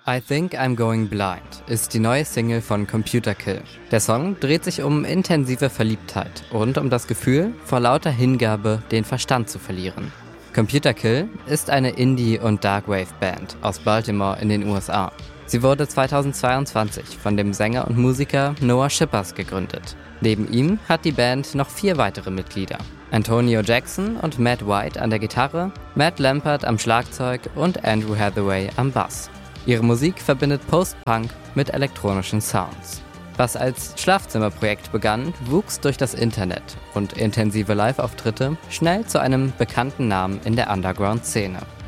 I Think I'm Going Blind ist die neue Single von Computer Kill. Der Song dreht sich um intensive Verliebtheit und um das Gefühl, vor lauter Hingabe den Verstand zu verlieren. Computer Kill ist eine Indie- und Darkwave-Band aus Baltimore in den USA. Sie wurde 2022 von dem Sänger und Musiker Noah Shippers gegründet. Neben ihm hat die Band noch 4 weitere Mitglieder. Antonio Jackson und Matt White an der Gitarre, Matt Lampert am Schlagzeug und Andrew Hathaway am Bass. Ihre Musik verbindet Post-Punk mit elektronischen Sounds. Was als Schlafzimmerprojekt begann, wuchs durch das Internet und intensive Live-Auftritte schnell zu einem bekannten Namen in der Underground-Szene.